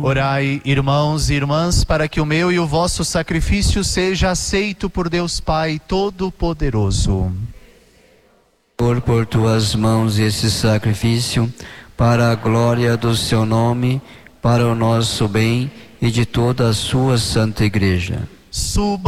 Orai, irmãos e irmãs, para que o meu e o vosso sacrifício seja aceito por Deus Pai Todo-Poderoso. Por tuas mãos esse sacrifício, para a glória do seu nome, para o nosso bem e de toda a sua santa Igreja. Suba